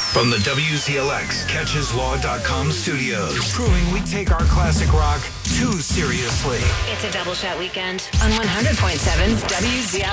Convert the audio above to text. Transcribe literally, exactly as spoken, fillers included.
From the W Z L X Catches Law dot com studios, proving we take our classic rock too seriously. It's a double shot weekend on one hundred point seven W Z L.